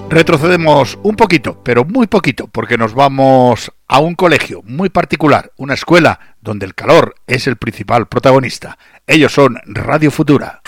Retrocedemos un poquito, pero muy poquito, porque nos vamos a un colegio muy particular, una escuela donde el calor es el principal protagonista. Ellos son Radio Futura.